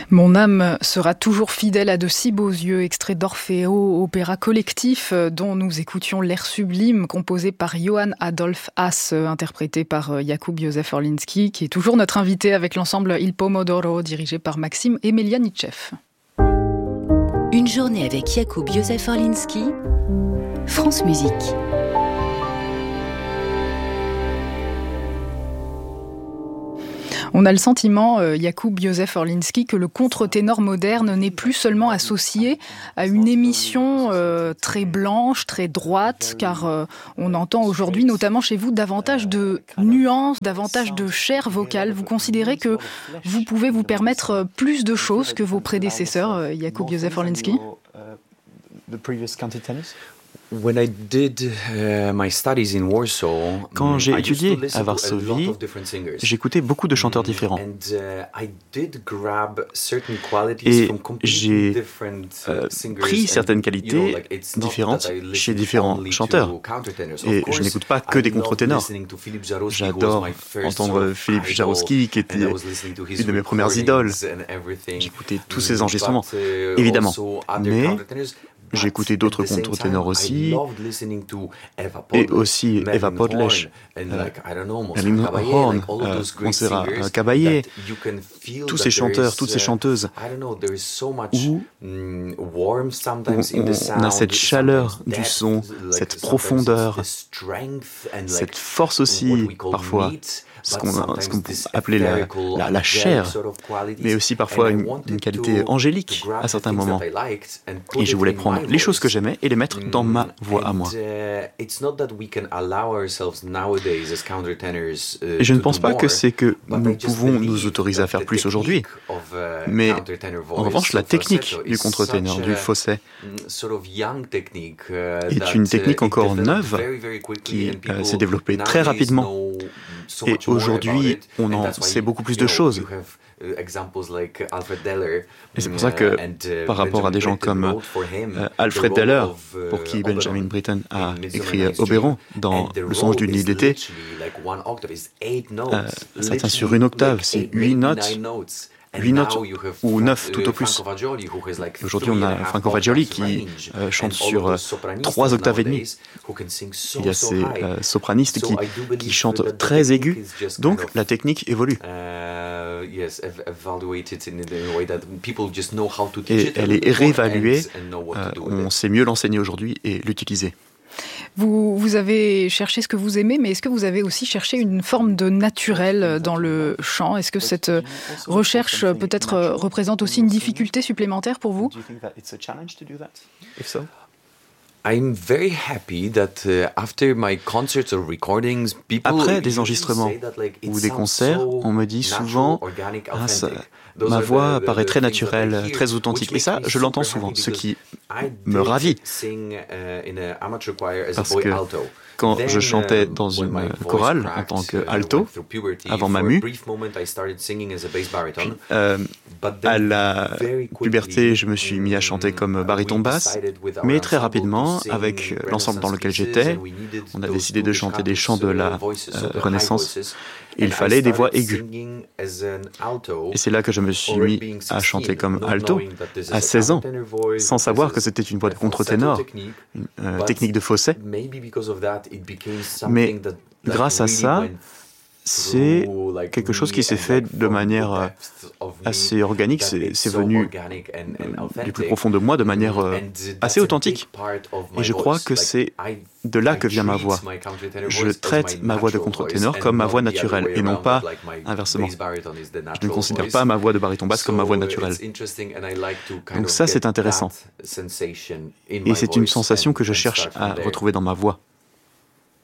Mon âme sera toujours fidèle à de si beaux yeux, extrait d'Orfeo, opéra collectif dont nous écoutions l'air sublime composé par Johann Adolf Haas, interprété par Jakub Józef Orliński, qui est toujours notre invité avec l'ensemble Il Pomodoro, dirigé par Maxime Emelianitchev. Une journée avec Jakub Józef Orliński, France Musique. On a le sentiment, Jakub Józef Orliński, que le contre-ténor moderne n'est plus seulement associé à une émission très blanche, très droite, car on entend aujourd'hui, notamment chez vous, davantage de nuances, davantage de chair vocale. Vous considérez que vous pouvez vous permettre plus de choses que vos prédécesseurs, Jakub Józef Orliński ? Quand j'ai étudié à Varsovie, j'écoutais beaucoup de chanteurs différents. Et j'ai pris certaines qualités différentes chez différents chanteurs. Et je n'écoute pas que des contre-ténors. J'adore entendre Philippe Jaroussky, qui était une de mes premières idoles. J'écoutais tous ses enregistrements, évidemment. Mais j'ai écouté d'autres contre-ténors aussi, et aussi Eva Podleś, Aline Horn, Montserrat Caballé, tous ces chanteurs, toutes ces chanteuses, où on a cette chaleur du son, cette profondeur, cette force aussi, parfois, ce qu'on appelait la chair, mais aussi parfois une qualité angélique à certains moments. Et je voulais prendre les choses que j'aimais et les mettre dans ma voix à moi. Et je ne pense pas que c'est que nous pouvons nous autoriser à faire plus aujourd'hui, mais en revanche, la technique du contre-ténor, du fausset, est une technique encore neuve qui s'est développée très rapidement. Et aujourd'hui, on en sait beaucoup plus de choses. Et c'est pour ça que, par rapport à des gens comme Alfred Deller, pour qui Benjamin Britten a écrit Oberon dans Le songe d'une nuit d'été, ça tient sur une octave, c'est 8 notes. 8 notes ou 9 tout au plus. Aujourd'hui, on a Franco Fagioli qui chante sur 3 octaves et demie. Il y a ces sopranistes qui chantent très aigus, donc la technique évolue. Et elle est réévaluée, on sait mieux l'enseigner aujourd'hui et l'utiliser. Vous avez cherché ce que vous aimez, mais est-ce que vous avez aussi cherché une forme de naturel dans le chant ? Est-ce que cette recherche peut-être représente aussi une difficulté supplémentaire pour vous ? Après des enregistrements ou des concerts, on me dit souvent ma voix paraît très naturelle, très authentique. Et ça, je l'entends souvent, ce qui me ravit. Parce que quand je chantais dans une chorale en tant qu'alto, avant ma mue, à la puberté, je me suis mis à chanter comme baryton basse, mais très rapidement, avec l'ensemble dans lequel j'étais, on a décidé de chanter des chants de la Renaissance. Il fallait des voix aiguës. Et c'est là que je me suis mis à chanter comme alto, à 16 ans, sans savoir que c'était une voix de contre-ténor, une technique de fausset. Mais grâce à ça, c'est quelque chose qui s'est fait de manière assez organique, c'est venu du plus profond de moi de manière assez authentique. Et je crois que c'est de là que vient ma voix. Je traite ma voix de contre-ténor comme ma voix naturelle et non pas inversement. Je ne considère pas ma voix de baryton basse comme ma voix naturelle. Donc ça, c'est intéressant. Et c'est une sensation que je cherche à retrouver dans ma voix.